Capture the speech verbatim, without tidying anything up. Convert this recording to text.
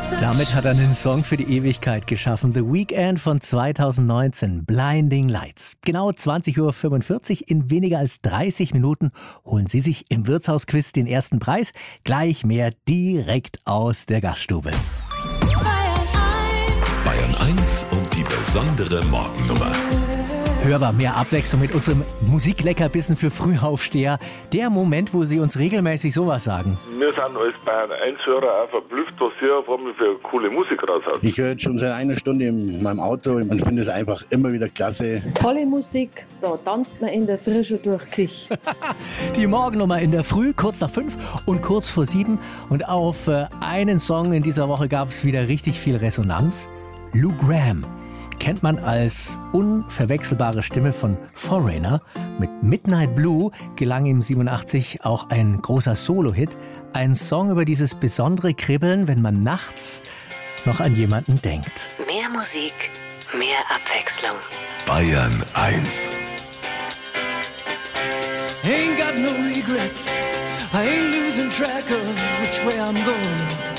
Damit hat er einen Song für die Ewigkeit geschaffen. The Weeknd von zweitausendneunzehn, Blinding Lights. Genau zwanzig Uhr fünfundvierzig, in weniger als dreißig Minuten holen Sie sich im Wirtshausquiz den ersten Preis. Gleich mehr direkt aus der Gaststube. Bayern eins und die besondere Morgennummer. Hörbar, mehr Abwechslung mit unserem Musikleckerbissen für Frühaufsteher. Der Moment, wo Sie uns regelmäßig sowas sagen. Wir sind als Bayern eins Hörer auch verblüfft, was ihr auf einmal für coole Musik raushaut. Ich höre jetzt schon seit einer Stunde in meinem Auto und finde es einfach immer wieder klasse. Tolle Musik, da tanzt man in der Frische durch Kich. Die Morgennummer in der Früh, kurz nach fünf und kurz vor sieben. Und auf äh, einen Song in dieser Woche gab es wieder richtig viel Resonanz. Lou Gramm kennt man als unverwechselbare Stimme von Foreigner. Mit Midnight Blue gelang ihm siebenundachtzig auch ein großer Solo-Hit. Ein Song über dieses besondere Kribbeln, wenn man nachts noch an jemanden denkt. Mehr Musik, mehr Abwechslung. Bayern eins. Ain't got no regrets. I ain't losing track of which way I'm going.